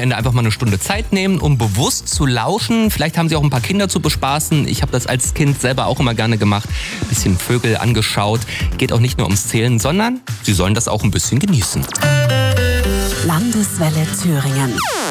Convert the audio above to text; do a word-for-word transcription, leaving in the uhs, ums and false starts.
Wochenende einfach mal eine Stunde Zeit nehmen, um bewusst zu lauschen. Vielleicht haben Sie auch ein paar Kinder zu bespaßen. Ich habe das als Kind selber auch immer gerne gemacht. Ein bisschen Vögel angeschaut. Geht auch nicht nur ums Zählen, sondern Sie sollen das auch ein bisschen genießen. Landeswelle Thüringen.